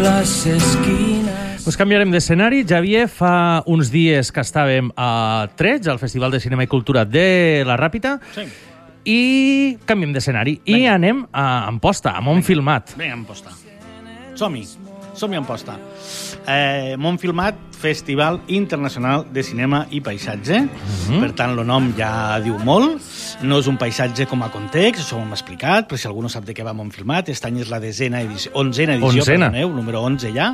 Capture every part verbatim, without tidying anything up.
Les esquines... Pues canviarem d'escenari. Javier, fa uns dies que estàvem a Trets, al Festival de Cinema i Cultura de la Ràpita, Sí. i canviem d'escenari. I anem a Amposta, a Montfilmat. Vinga, Amposta. Som-hi. Som-hi, Amposta. Eh, Montfilmat, Festival Internacional de Cinema i Paisatge. Mm-hmm. Per tant, el nom ja diu molt. No és un paisatge com a context, això ho hem explicat, per si algú no sap de què va Montfilmat. Aquest any és la desena edició, onzena edició, Onzena. perdoneu, número onze ja.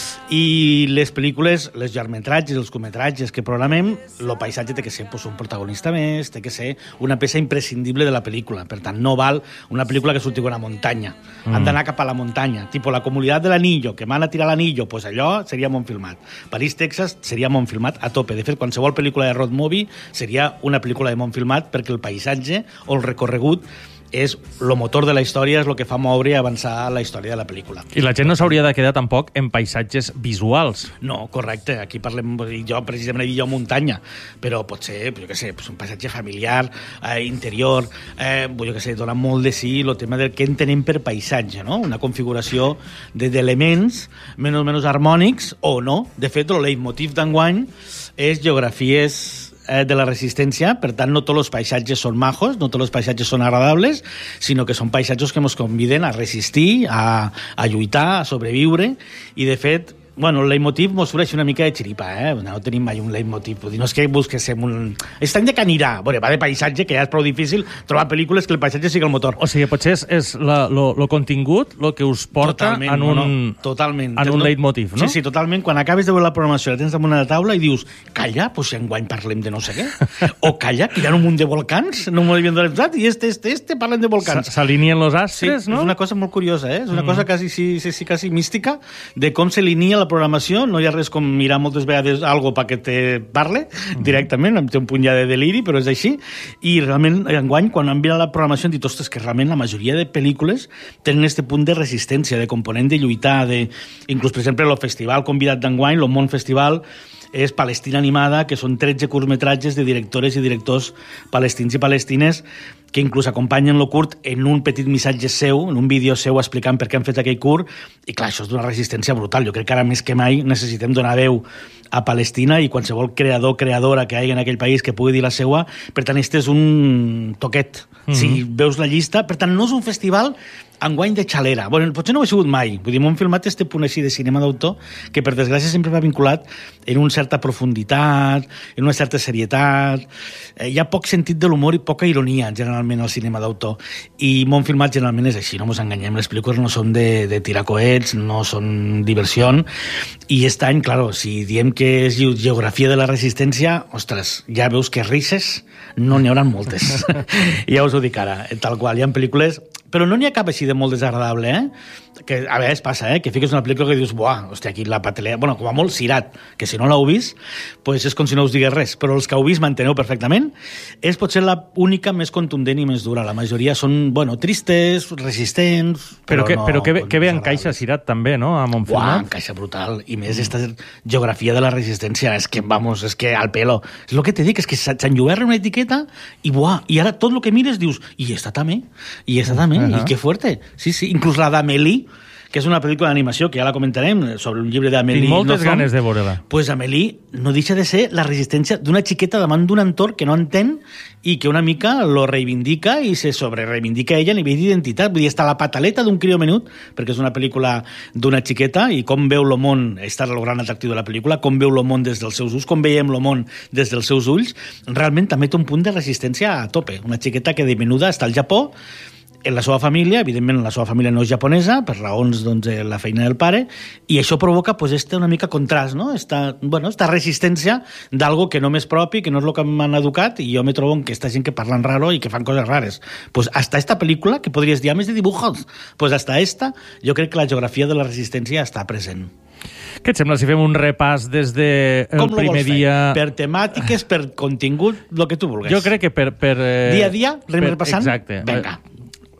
I les pel·lícules, les llargmetratges, els curtmetratges que programem, el paisatge té que ser pues, un protagonista més, té que ser una peça imprescindible de la pel·lícula. Per tant, no val una pel·lícula que surti a una muntanya. Mm. Han d'anar cap a la muntanya. Tipo, la Comunitat de l'Anillo, que van a tirar l'Anillo, pues allò seria Montfilmat. París, Texas, seria Montfilmat a tope. De fet, qualsevol pel·lícula de road movie seria una pel·lícula de Montfilmat perquè el paisatge o el recorregut és el motor de la història, és el que fa moure i avançar la història de la pel·lícula. I la gent no s'hauria de quedar tampoc en paisatges visuals. No, correcte. Aquí parlem, jo precisament he dit jo muntanya, però pot ser, jo què sé, un paisatge familiar, eh, interior, eh, jo què sé, dona molt de sí el tema del que entenem per paisatge, no? Una configuració d'elements menys o menys harmònics, o no. De fet, el leitmotiv d'enguany és geografies de la resistència, per tant, no tots els paisatges són majos, no tots els paisatges són agradables, sinó que són paisatges que ens conviden a resistir, a, a lluitar, a sobreviure, i de fet, bueno, el leitmotiv mos surt una mica de xiripa, eh? No tenim mai un leitmotiv. Vull dir, no és que busquéssim un... Està any de canirà. Bueno, va de paisatge, que ja és prou difícil trobar pel·lícules que el paisatge sigui el motor. O sigui, potser és, és el contingut el que us porta totalment, en un, no, no, totalment. en un no, leitmotiv, no? Sí, sí, totalment. Quan acabes de veure la programació, la tens damunt de la taula i dius, calla, pues si enguany parlem de no sé què. O calla, que hi ha un munt de volcans, no m'ho havien donat, i este, este, este, parlen de volcans. S'alineen los astres, sí, no? És una cosa molt curiosa, eh? És una mm. cosa quasi, sí, sí, sí, quasi mística de com s'alinea la programació. No hi ha res com mirar moltes vegades algo perquè te parle directament, té un punt ja de deliri, però és així. I realment, enguany, quan han mirat la programació, han dit, ostres, que realment la majoria de pel·lícules tenen este punt de resistència, de component de lluitar, de... Inclús, per exemple, el festival convidat d'enguany, el Mont Festival, és Palestina Animada, que són tretze curtmetratges de directores i directors palestins i palestines que inclús acompanyen el curt en un petit missatge seu, en un vídeo seu explicant per què han fet aquell curt, i clar, això és d'una resistència brutal. Jo crec que ara més que mai necessitem donar veu a Palestina i qualsevol creador, creadora que hi hagi en aquell país que pugui dir la seua. Per tant, este és un toquet. Mm-hmm. Si veus la llista, per tant, no és un festival enguany de xalera. Bueno, potser no ho he sigut mai. Vull dir, m'han filmat este punt així de cinema d'autor que, per desgràcia, sempre va vinculat en una certa profunditat, en una certa serietat. Eh, hi ha poc sentit de l'humor i poca ironia, generalment, al cinema d'autor. I m'han filmat generalment és així, no ens enganyem. Les pel·lícules no són de, de tirar coets, no són diversió. I aquest any, clar, si diem que és geografia de la resistència, ostres, ja veus que risses no n'hi haurà moltes. Ja us ho dic ara, tal qual. Hi ha pel·lícules... Però no n'hi ha cap així de molt desagradable, eh? Que a vegades passa, eh? Que fiques una pel·lícula que dius, buah, hòstia, aquí la patelea... Bueno, com a molt cirat, que si no l'heu vist, pues és com si no us digués res. Però els que heu vist m'enteneu perfectament. És potser la única més contundent i més dura. La majoria són, bueno, tristes, resistents... Però, però, que, no, però que, bé, que bé encaixa cirat també, no? A Montfilmat. Buah, encaixa brutal. I més esta geografia de la resistència. És que, vamos, és que al pelo. És el que te dic, és que s'enlluerra una etiqueta i, buah, i ara tot el que mires dius, i esta també, i esta també. Uh-huh. I que fuerte. Sí, sí. Inclús la d'Amélie, que és una pel·lícula d'animació, que ja la comentarem, sobre un llibre d'Amélie. Tinc moltes Nothomb. ganes de veure-la. Pues Amélie no deixa de ser la resistència d'una xiqueta davant d'un entorn que no entén i que una mica lo reivindica i se sobrereivindica ella a nivell d'identitat. Vull dir, està la pataleta d'un crió menut, perquè és una pel·lícula d'una xiqueta, i com veu el món, està el gran atractiu de la pel·lícula, com veu el món des dels seus ulls, com veiem el món des dels seus ulls, realment també té un punt de resistència a tope. Una xiqueta que de menuda està al Japó, en la seva família, evidentment la seva família no és japonesa, per raons doncs, de la feina del pare, i això provoca pues, este una mica contrast, no? Esta, bueno, esta resistència d'algo que no m'és propi, que no és el que m'han educat, i jo me trobo amb aquesta gent que parlen raro i que fan coses rares. Pues hasta esta pel·lícula, que podries dir, a més de dibujos, pues hasta esta, jo crec que la geografia de la resistència està present. Què et sembla si fem un repàs des del de primer dia? Per temàtiques, per contingut, el que tu vulguis. Jo crec que per... per eh... Dia a dia, anem per... repassant? Exacte. Vinga.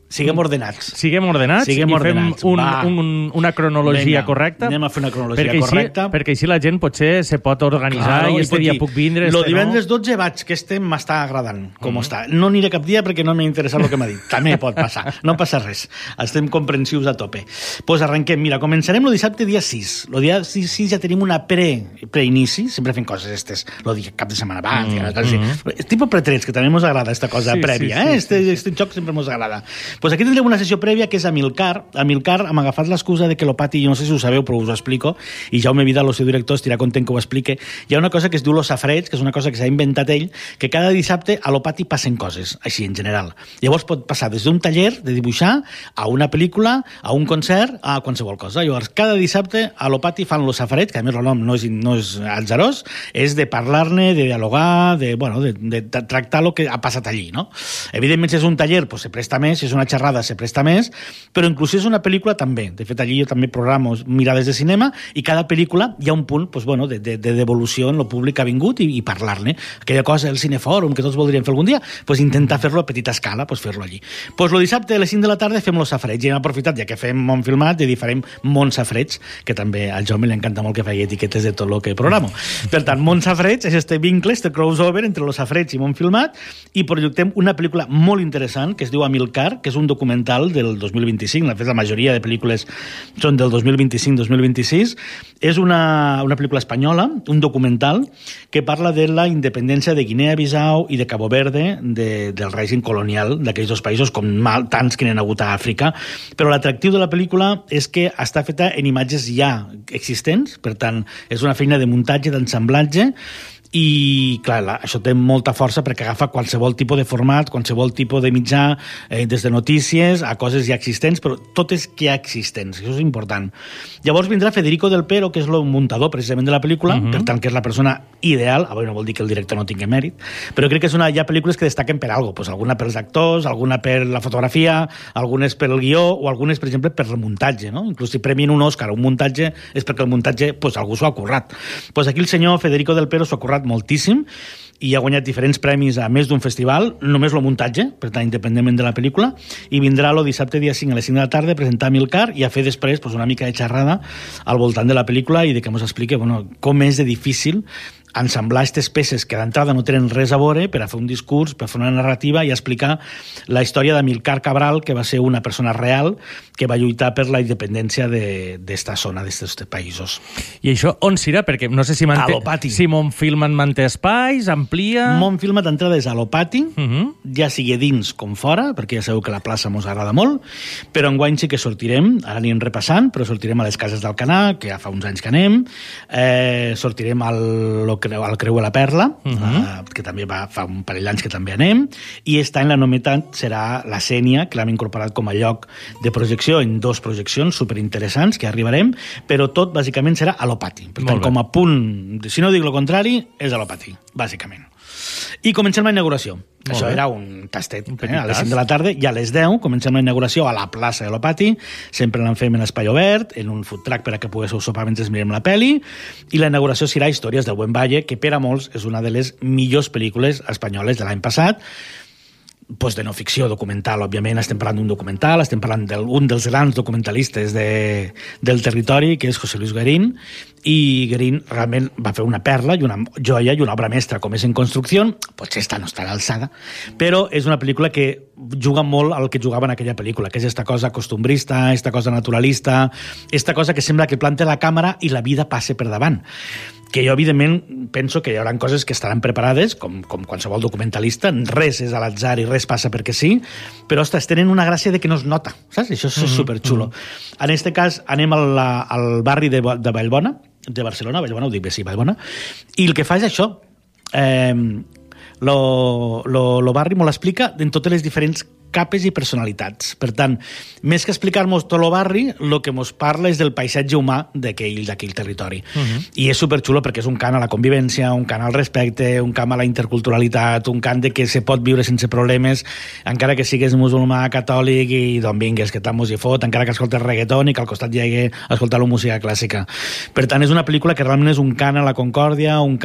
Siguem ordenats. Siguem ordenats Siguem i ordenats. fem un, Va. un, una cronologia Vinga, correcta. anem a fer una cronologia perquè correcta. Així, perquè així la gent potser se pot organitzar Claro, i este pot dia dir, puc vindre, Lo este divendres no. dotze vaig, que este m'està agradant, com mm. està. No aniré cap dia perquè no m'ha interessat el que m'ha dit. També pot passar. No passa res. Estem comprensius a tope. Doncs pues arrenquem. Mira, començarem el dissabte dia sis. El dia sis ja tenim una pre, preinici. Sempre fem coses estes. El dia cap de setmana abans. Mm. Coses mm. -hmm. Tipo pretrets, que també mos agrada esta cosa sí, prèvia. Sí, sí, eh? Este, sí, sí. este joc sempre mos agrada. Doncs pues aquí tindrem una sessió prèvia que és a Amilcar. Amilcar hem agafat l'excusa de que l'Opati, jo no sé si ho sabeu, però us ho explico, i Jaume Vidal, el seu director, estirà content que ho explique. Hi ha una cosa que es diu Los Safareig, que és una cosa que s'ha inventat ell, que cada dissabte a l'Opati passen coses, així, en general. Llavors pot passar des d'un taller de dibuixar a una pel·lícula, a un concert, a qualsevol cosa. Llavors, cada dissabte a l'Opati fan Los Safareig, que a més el nom no és, no és atzarós, és de parlar-ne, de dialogar, de, bueno, de, de, de tractar el que ha passat allí, no? Evidentment, si és un taller, pues, se presta més, si és una xerrada, se presta més, però inclús si és una pel·lícula també. De fet, allí jo també programo mirades de cinema i cada pel·lícula hi ha un punt pues, bueno, de, de, de devolució en el públic que ha vingut i, i parlar-ne. Aquella cosa del cinefòrum que tots voldríem fer algun dia, pues, intentar fer-lo a petita escala, pues, fer-lo allí. Pues, el dissabte a les cinc de la tarda fem Los Safareig i hem aprofitat, ja que fem món filmat, i farem Mont Safareig, que també al Jaume li encanta molt que faci etiquetes de tot el que programo. Per tant, Mont Safareig és este vincle, este crossover entre Los Safareig i Mont filmat, i projectem una pel·lícula molt interessant que es diu Amilcar, que és un documental del dos mil vint-i-cinc. De fet, la majoria de pel·lícules són del dos mil vint-i-cinc dos mil vint-i-sis. És una, una pel·lícula espanyola, un documental, que parla de la independència de Guinea-Bissau i de Cabo Verde, de, del règim colonial d'aquells dos països, com mal, tants que n'han hagut a Àfrica. Però l'atractiu de la pel·lícula és que està feta en imatges ja existents, per tant, és una feina de muntatge, d'ensamblatge, i, clar, la, això té molta força perquè agafa qualsevol tipus de format, qualsevol tipus de mitjà, eh, des de notícies a coses ja existents, però totes que ja existents, això és important. Llavors vindrà Federico del Pero, que és el muntador precisament de la pel·lícula, uh-huh. per tant que és la persona ideal, avui no vol dir que el director no tingui mèrit, però crec que és una, hi ha pel·lícules que destaquen per alguna cosa, pues alguna pels actors, alguna per la fotografia, algunes per el guió, o algunes, per exemple, per el muntatge, no? Inclús si premien un Òscar o un muntatge és perquè el muntatge, pues, algú s'ho ha currat. Pues aquí el senyor Federico del Pero s'ho ha currat moltíssim i ha guanyat diferents premis a més d'un festival, només el muntatge, per tant, independentment de la pel·lícula, i vindrà el dissabte dia cinc a les cinc de la tarda a presentar Amilcar i a fer després pues, una mica de xerrada al voltant de la pel·lícula i de que ens expliqui bueno, com és de difícil ensamblar aquestes peces que d'entrada no tenen res a veure per a fer un discurs, per a fer una narrativa i explicar la història d'Amilcar Cabral, que va ser una persona real que va lluitar per la independència d'esta zona, d'aquests països. I això on serà? Perquè no sé si, manté, a l'Opati. Si Montfilm en manté espais, amplia... Montfilm d'entrada és a l'Opati, uh -huh. ja sigui dins com fora, perquè ja sabeu que la plaça mos agrada molt, però enguany sí que sortirem, ara anirem repassant, però sortirem a les Cases d'Alcanar, que ja fa uns anys que anem, eh, sortirem al al Creu a la Perla, uh -huh. uh, que també va, fa un parell d'anys que també anem, i aquest any la novetat serà la Sénia, que l'hem incorporat com a lloc de projecció en dos projeccions superinteressants, que arribarem, però tot bàsicament serà a l'Opati. Per tant, com a punt, si no dic el contrari, és a l'Opati, bàsicament. I comencem la inauguració. Molt Això bé. Era un tastet. Un eh? A les cinc de la tarda i a les deu comencem la inauguració a la plaça de l'Opati. Sempre l'en fem en espai obert, en un food truck per a que poguéssiu sopar mentre mirem la peli. I la inauguració serà Històries del Buen Valle, que per a molts és una de les millors pel·lícules espanyoles de l'any passat. Pues de no ficció, documental, òbviament estem parlant d'un documental, estem parlant d'un dels grans documentalistes de, del territori, que és José Luis Guerín, i Guerín realment va fer una perla i una joia i una obra mestra, com és En construcció, potser esta no està a l'alçada, però és una pel·lícula que juga molt al que jugava en aquella pel·lícula, que és esta cosa costumbrista, esta cosa naturalista, esta cosa que sembla que planta la càmera i la vida passa per davant. Que jo, evidentment, penso que hi haurà coses que estaran preparades, com, com qualsevol documentalista, res és a l'atzar i res passa perquè sí, però, ostres, tenen una gràcia de que no es nota, saps? Això és mm-hmm. superxulo. Mm-hmm. En aquest cas, anem al, al barri de, de Vallbona, de Barcelona, Vallbona, ho dic bé, sí, Vallbona, i el que fa és això, eh, lo, lo, lo barri m'ho l'explica en totes les diferents capes i personalitats. Per tant, més que explicar-nos tot el barri, el que ens parla és del paisatge humà d'aquell territori. Uh-huh. I és superxulo perquè és un cant a la convivència, un cant al respecte, un cant a la interculturalitat, un cant de que se pot viure sense problemes, encara que sigues musulmà, catòlic i d'on vingues, que tant mos hi fot, encara que escoltes reggaeton i que al costat hi hagi escoltar la música clàssica. Per tant, és una pel·lícula que realment és un cant a la concòrdia, un cant